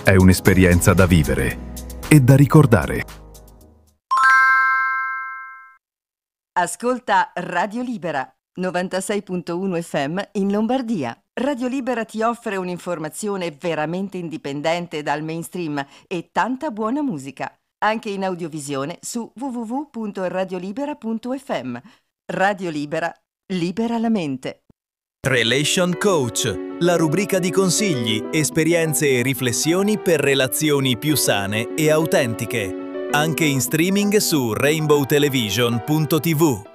È un'esperienza da vivere e da ricordare. Ascolta Radio Libera, 96.1 FM in Lombardia. Radio Libera ti offre un'informazione veramente indipendente dal mainstream e tanta buona musica, anche in audiovisione su www.radiolibera.fm. Radio Libera, libera la mente. Relation Coach, la rubrica di consigli, esperienze e riflessioni per relazioni più sane e autentiche. Anche in streaming su rainbowtelevision.tv.